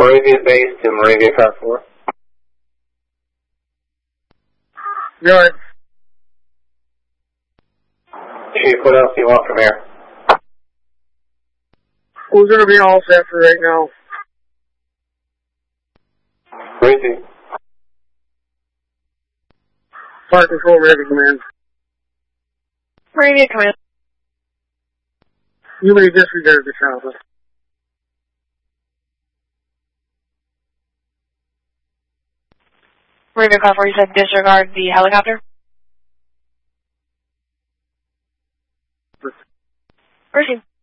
Moravia Base to Moravia Car 4. You're right. Chief, what else do you want from here? We're going to be all set for right now. Crazy. Fire Control, Moravia Command. Moravia Command. You may disregard the chopper. Moravia Car 4, you said disregard the helicopter? Proceed.